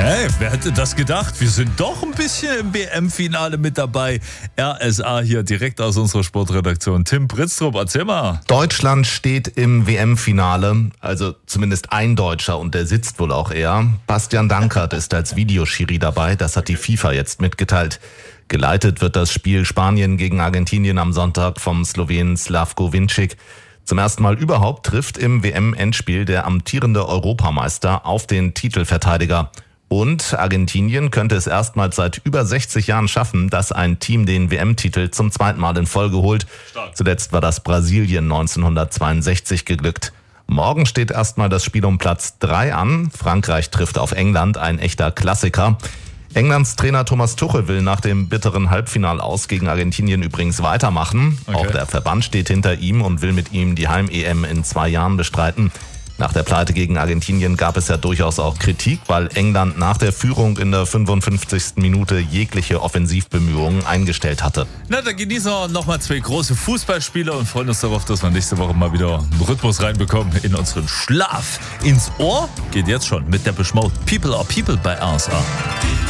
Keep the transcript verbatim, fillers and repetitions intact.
Hey, wer hätte das gedacht? Wir sind doch ein bisschen im W M-Finale mit dabei. R S A hier direkt aus unserer Sportredaktion. Tim Britztrup, erzähl mal. Deutschland steht im W M-Finale, also zumindest ein Deutscher und der sitzt wohl auch eher. Bastian Dankert ist als Videoschiri dabei, das hat die FIFA jetzt mitgeteilt. Geleitet wird das Spiel Spanien gegen Argentinien am Sonntag vom Slowenen Slavko Vincic. Zum ersten Mal überhaupt trifft im W M-Endspiel der amtierende Europameister auf den Titelverteidiger. Und Argentinien könnte es erstmals seit über sechzig Jahren schaffen, dass ein Team den W M-Titel zum zweiten Mal in Folge holt. Stark. Zuletzt war das Brasilien neunzehnhundertzweiundsechzig geglückt. Morgen steht erstmal das Spiel um Platz drei an. Frankreich trifft auf England, ein echter Klassiker. Englands Trainer Thomas Tuchel will nach dem bitteren Halbfinal-Aus gegen Argentinien übrigens weitermachen. Okay. Auch der Verband steht hinter ihm und will mit ihm die Heim-E M in zwei Jahren bestreiten. Nach der Pleite gegen Argentinien gab es ja durchaus auch Kritik, weil England nach der Führung in der fünfundfünfzigsten Minute jegliche Offensivbemühungen eingestellt hatte. Na, dann genießen wir nochmal zwei große Fußballspiele und freuen uns darauf, dass wir nächste Woche mal wieder einen Rhythmus reinbekommen in unseren Schlaf. Ins Ohr geht jetzt schon mit der Depeche Mode People are People bei R S A.